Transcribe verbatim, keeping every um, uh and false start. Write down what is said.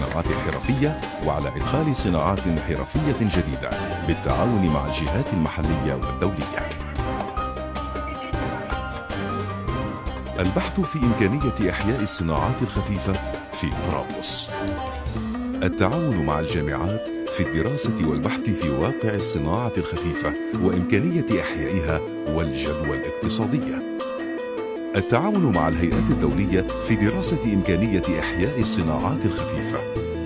الصناعات الحرفية وعلى إدخال صناعات حرفية جديدة بالتعاون مع الجهات المحلية والدولية. البحث في إمكانية إحياء الصناعات الخفيفة في طرابلس. التعاون مع الجامعات في الدراسة والبحث في واقع الصناعة الخفيفة وإمكانية إحيائها والجدوى الاقتصادية. التعاون مع الهيئات الدولية في دراسة إمكانية إحياء الصناعات الخفيفة